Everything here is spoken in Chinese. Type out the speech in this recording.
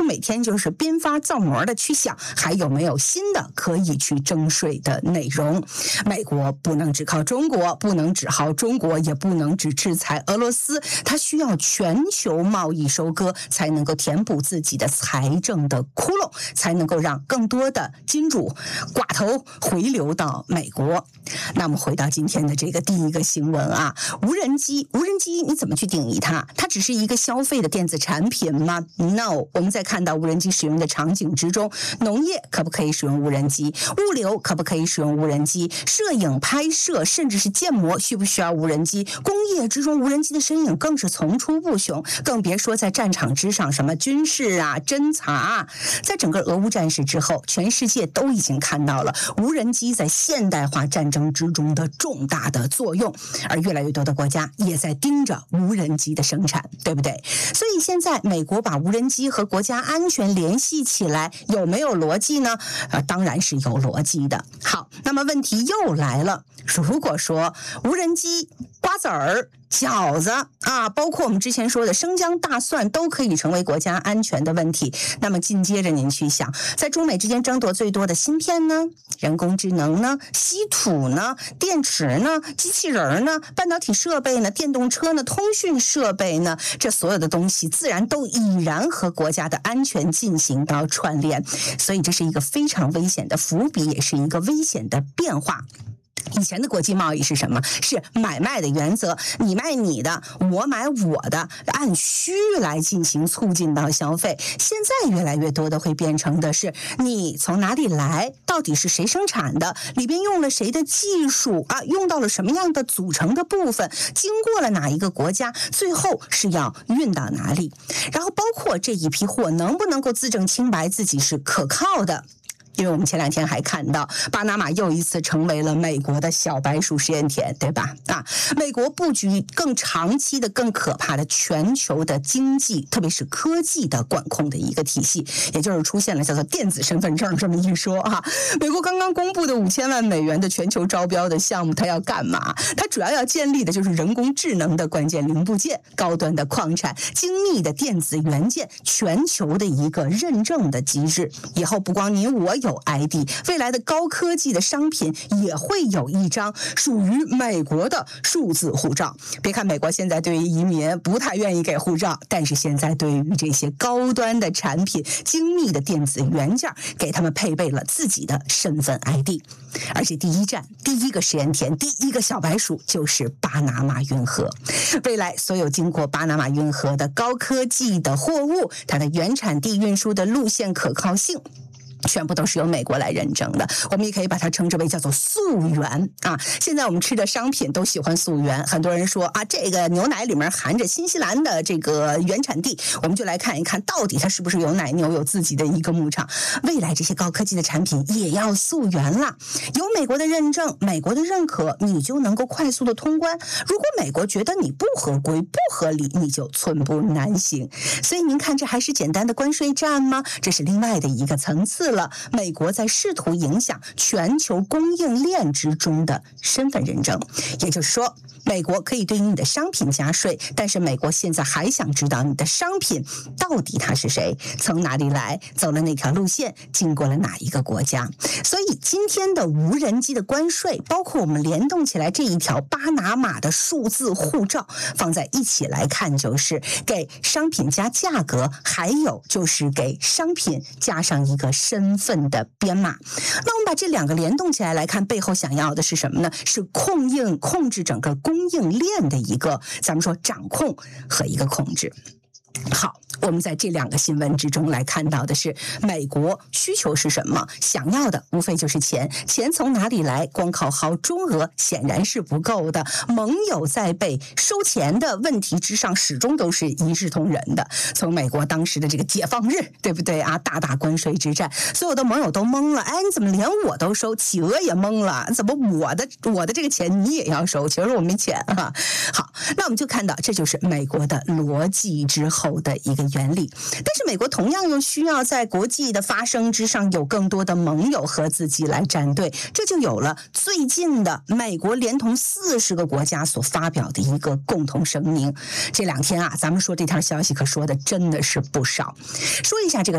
每天就是边发造模的去想还有没有新的可以去征税的内容。美国不能只靠中国，不能只靠中国，也不能只制裁俄罗斯，它需要全球贸易收割，才能够填补自己的财政的窟窿，才能够让更多的金主寡头回流到美国。那么回到今天的这个第一个新闻啊，无人机你怎么去定义它？它只是一个消费的电子产品吗？ No， 我们在看到无人机使用的场景之中，农业可不可以使用无人机？物流可不可以使用无人机？摄影拍摄甚至是建模需不需要无人机？工业之中无人机的身影更是层出不穷，更别说在战场之上什么军事啊、侦察啊。在整个俄乌战事之后，全世界都已经看到了无人机在现代化战争之中的重大的作用，而越来越多的国家也在盯着无人机的生产，对不对？所以现在美国把无人机和国家安全联系起来，有没有逻辑呢？当然是有逻辑的。好，那么问题又来了，如果说无人机、瓜子儿、饺子啊，包括我们之前说的生姜、大蒜都可以成为国家安全的问题，那么紧接着您去想，在中美之间争夺最多的芯片呢、人工智能呢、稀土呢、电池呢、机器人呢、半导体设备呢、电动车呢、通讯设备呢，这所有的东西自然都已然和国家的安全进行到串联，所以这是一个非常危险的伏笔，也是一个危险的变化。以前的国际贸易是什么？是买卖的原则，你卖你的，我买我的，按需来进行促进到消费。现在越来越多的会变成的是，你从哪里来，到底是谁生产的，里边用了谁的技术啊，用到了什么样的组成的部分，经过了哪一个国家，最后是要运到哪里，然后包括这一批货能不能够自证清白，自己是可靠的。因为我们前两天还看到巴拿马又一次成为了美国的小白鼠实验田，对吧？美国布局更长期的、更可怕的全球的经济，特别是科技的管控的一个体系，也就是出现了叫做电子身份证这么一说啊。美国刚刚公布的5000万美元的全球招标的项目，它要干嘛？它主要建立的就是人工智能的关键零部件、高端的矿产、精密的电子元件，全球的一个认证的机制。以后不光你我有ID， 未来的高科技的商品也会有一张属于美国的数字护照。别看美国现在对于移民不太愿意给护照，但是现在对于这些高端的产品、精密的电子元件，给他们配备了自己的身份 ID。而且第一站、第一个实验田、第一个小白鼠就是巴拿马运河。未来所有经过巴拿马运河的高科技的货物，它的原产地运输的路线可靠性，全部都是由美国来认证的，我们也可以把它称之为叫做溯源啊。现在我们吃的商品都喜欢溯源，很多人说啊，这个牛奶里面含着新西兰的这个原产地，我们就来看一看到底它是不是有奶牛有自己的一个牧场。未来这些高科技的产品也要溯源了，有美国的认证、美国的认可，你就能够快速的通关。如果美国觉得你不合规、不合理，你就寸步难行。所以您看，这还是简单的关税战吗？这是另外的一个层次了。美国在试图影响全球供应链之中的身份认证，也就是说，美国可以对你的商品加税，但是美国现在还想知道你的商品到底它是谁，从哪里来，走了哪条路线，经过了哪一个国家。所以今天的无人机的关税，包括我们联动起来这一条巴拿马的数字护照放在一起来看，就是给商品加价格，还有就是给商品加上一个身份的编码。那我们把这两个联动起来来看，背后想要的是什么呢？是控制整个供应链的一个，咱们说掌控和一个控制。好，我们在这两个新闻之中来看到的是，美国需求是什么？想要的无非就是钱，钱从哪里来？光靠薅中俄显然是不够的。盟友在被收钱的问题之上，始终都是一视同仁的。从美国当时的这个解放日，对不对啊？大关税之战，所有的盟友都懵了。哎，你怎么连我都收？企鹅也懵了，怎么我的这个钱你也要收？其实我没钱啊。好，那我们就看到这就是美国的逻辑之后的一个原理。但是美国同样又需要在国际的发声之上有更多的盟友和自己来站队，这就有了最近的美国连同40个国家所发表的一个共同声明。这两天啊，咱们说这条消息可说的真的是不少。说一下这个